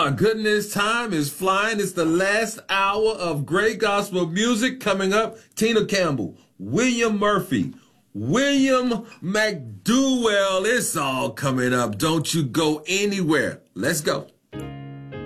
My goodness, time is flying. It's the last hour of great gospel music coming up. Tina Campbell, William Murphy, William McDowell. It's all coming up. Don't you go anywhere. Let's go.